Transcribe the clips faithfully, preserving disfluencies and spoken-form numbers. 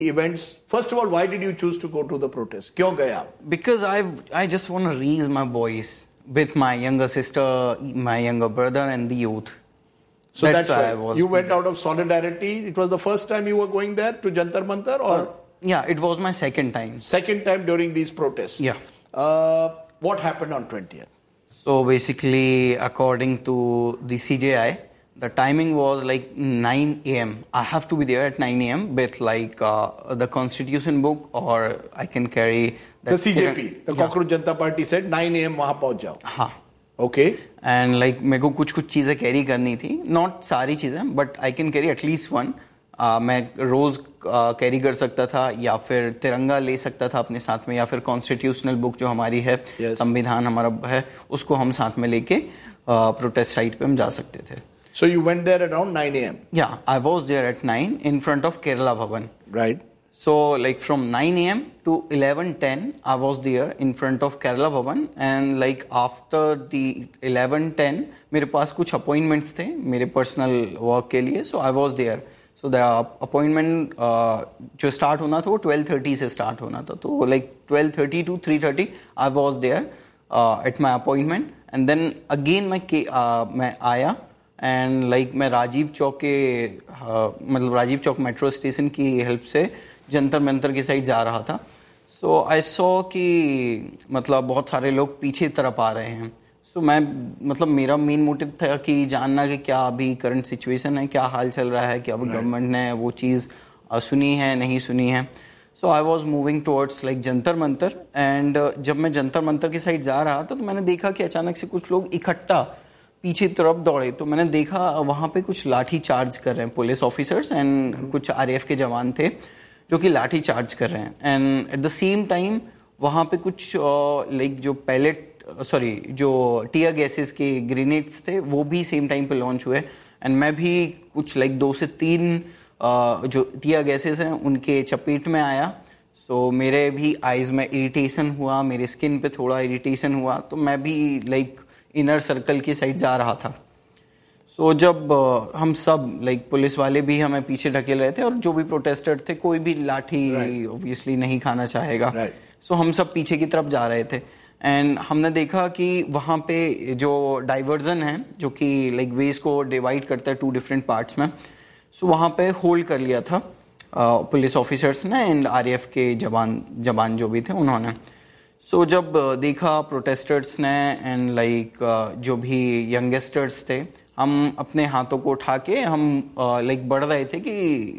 events. First of all, why did you choose to go to the protest? क्यों गए आप? Because I I just want to raise my voice with my younger sister, my younger brother, and the youth. So that's, that's why why I was you went out of solidarity. It was the first time you were going there to Jantar Mantar, or uh, yeah, it was my second time. Second time during these protests. Yeah. Uh, what happened on twentieth? So basically, according to the C J I, the timing was like nine a.m. I have to be there at nine a.m. with like uh, the Constitution book, or I can carry the C J P, the yeah. Cockroach Janata Party said nine a.m. वहाँ पहुँच जाओ. हाँ. Okay. And like मेरे को कुछ कुछ चीज़ें carry करनी थी, not सारी चीज़ें, but I can carry at least one. uh, मैं रोज कैरी uh, कर सकता था, या फिर तिरंगा ले सकता था अपने साथ में, या फिर कॉन्स्टिट्यूशनल बुक जो हमारी है, yes. संविधान हमारा है, उसको हम साथ में लेके प्रोटेस्ट साइट पे हम जा सकते थे. So you went there around nine a.m. Yeah, I was there at nine in front of Kerala Bhavan. Right. So like from nine a.m. to eleven ten, I was there in front of Kerala Bhavan, and like after the eleven ten, मेरे पास कुछ appointments थे मेरे personal work के लिए, so I was there. So the appointment uh, जो start होना था वो twelve thirty से start होना था, तो like twelve thirty to three thirty I was there uh, at my appointment, and then again मैं uh, मैं आया एंड लाइक like, मैं राजीव चौक के uh, मतलब राजीव चौक मेट्रो स्टेशन की हेल्प से जंतर मंतर की साइड जा रहा था. सो आई सॉ कि मतलब बहुत सारे लोग पीछे तरफ आ रहे हैं. सो so, मैं मतलब मेरा मेन मोटिव था कि जानना कि क्या अभी करंट सिचुएशन है, क्या हाल चल रहा है, कि अब गवर्नमेंट ने वो चीज़ सुनी है नहीं सुनी है. सो I was moving towards like Jantar Mantar, and जब मैं जंतर मंतर की साइड जा रहा था तो मैंने देखा कि अचानक से कुछ लोग इकट्ठा पीछे तरफ दौड़े. तो मैंने देखा वहाँ पे कुछ लाठी चार्ज कर रहे हैं पुलिस ऑफिसर्स, एंड कुछ आरएएफ के जवान थे जो कि लाठी चार्ज कर रहे हैं. And at the same time वहाँ पे कुछ लाइक uh, जो पैलेट सॉरी जो टीयर गैसेस के ग्रेनेड्स थे वो भी सेम टाइम पे लॉन्च हुए. एंड मैं भी कुछ लाइक दो से तीन uh, जो टीयर गैसेस हैं उनके चपेट में आया. सो so, मेरे भी आइज़ में इरिटेशन हुआ, मेरे स्किन पे थोड़ा इरिटेशन हुआ, तो मैं भी लाइक इनर सर्कल की साइड जा रहा था. सो so, जब uh, हम सब लाइक पुलिस वाले भी हमें पीछे ढकेल रहे थे, और जो भी प्रोटेस्टर थे कोई भी लाठी ऑब्वियसली right. नहीं खाना चाहेगा. सो right. so, हम सब पीछे की तरफ जा रहे थे, एंड हमने देखा कि वहाँ पे जो डाइवर्जन है जो कि लाइक वेज को डिवाइड करता है टू डिफरेंट पार्ट्स में, सो so, वहाँ पे होल्ड कर लिया था uh, पुलिस ऑफिसर्स ने एंड आरएएफ के जवान जवान जो भी थे उन्होंने. सो so, जब देखा प्रोटेस्टर्स ने एंड लाइक जो भी यंगस्टर्स थे, हम अपने हाथों को उठा के हम लाइक uh, बढ़ रहे थे कि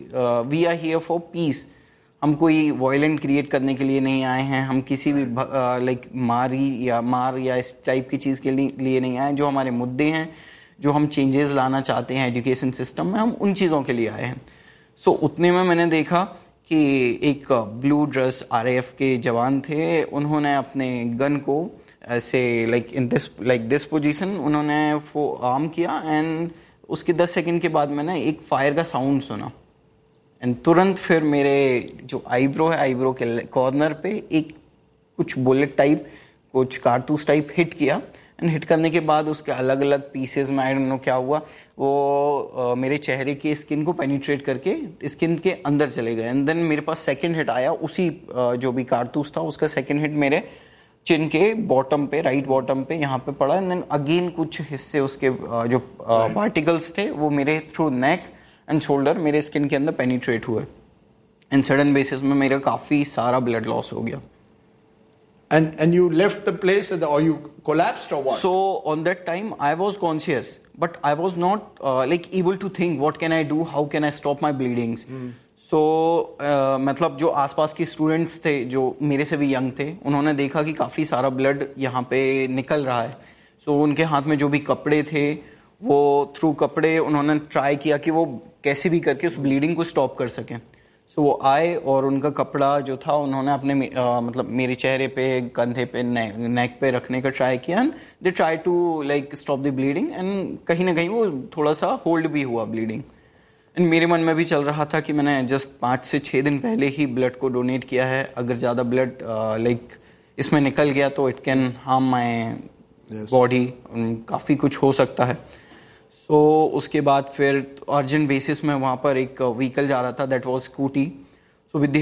we are here for piece. हम कोई वायलेंट क्रिएट करने के लिए नहीं आए हैं, हम किसी भी लाइक uh, like, मारी या मार या इस टाइप की चीज़ के लिए नहीं आए. जो हमारे मुद्दे हैं, जो हम चेंजेस लाना चाहते हैं एजुकेशन सिस्टम में, हम उन चीज़ों के लिए आए हैं. सो so, उतने में मैंने देखा कि एक ब्लू ड्रेस आरएएफ के जवान थे, उन्होंने अपने गन को ऐसे like in this like this position उन्होंने आर्म किया, एंड उसके दस सेकंड के बाद मैंने एक फायर का साउंड सुना, एंड तुरंत फिर मेरे जो आईब्रो है आईब्रो के कॉर्नर पे एक कुछ बुलेट टाइप कुछ कारतूस टाइप हिट किया. एंड हिट करने के बाद उसके अलग अलग पीसेस में आई डोंट नो क्या हुआ, वो uh, मेरे चेहरे की स्किन को पेनिट्रेट करके स्किन के अंदर चले गए. एंड देन मेरे पास सेकंड हिट आया, उसी uh, जो भी कारतूस था उसका सेकंड हिट मेरे चिन के बॉटम पे, राइट बॉटम पे यहाँ पे पड़ा. एंड देन अगेन कुछ हिस्से उसके uh, जो पार्टिकल्स uh, थे वो मेरे थ्रू नेक एंड शोल्डर मेरे स्किन के अंदर पेनिट्रेट हुए. एंड सडन बेसिस में मेरा काफ़ी सारा ब्लड लॉस हो गया. And and you left the place or you collapsed or what? So on that time I was conscious, but I was not uh, like able to think what can I do, how can I stop my bleedings. Hmm. So uh, मतलब जो आसपास के students थे जो मेरे से भी young थे, उन्होंने देखा कि काफ़ी सारा ब्लड यहाँ पे निकल रहा है. सो so, उनके हाथ में जो भी कपड़े थे वो थ्रू कपड़े उन्होंने ट्राई किया कि वो कैसे भी करके उस ब्लीडिंग को स्टॉप कर सकें. सो so, वो आए और उनका कपड़ा जो था उन्होंने अपने आ, मतलब मेरे चेहरे पे, कंधे पे, ने, नेक पे रखने का ट्राई किया. And they try to like stop the bleeding, and कहीं ना कहीं वो थोड़ा सा होल्ड भी हुआ ब्लीडिंग. एंड मेरे मन में भी चल रहा था कि मैंने जस्ट पाँच से छः दिन पहले ही ब्लड को डोनेट किया है. अगर ज़्यादा ब्लड लाइक इसमें निकल गया तो it can harm my body, काफ़ी कुछ हो सकता है. सो so, उसके बाद फिर अर्जेंट बेसिस में वहाँ पर एक व्हीकल जा रहा था, that was scooty. So with the